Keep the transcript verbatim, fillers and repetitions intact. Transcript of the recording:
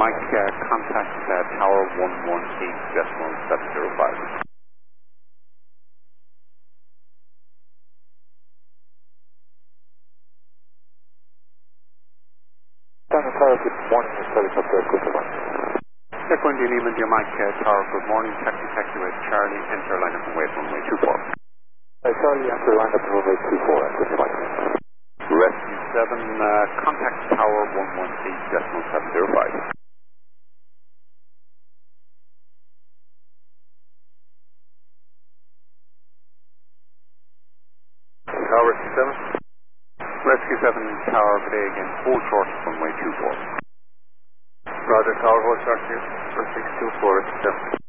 Mike, uh, contact uh, Tower one one eight decimal seven zero five. Daniel Tower, good morning. Your service up there, good morning. Check one, Dean Eamon, dear Mike, uh, Tower, good morning. Taxi, taxiway Charlie, enter line up and wait runway two four. Uh, Charlie, enter line up and runway two four, enter flight. Rescue seven, uh, contact Tower one one eight decimal seven zero five. Tower Rescue seven. Rescue seven, Tower, good day again, hold short, runway two four. Roger, Tower, hold short here, for six two four, seven.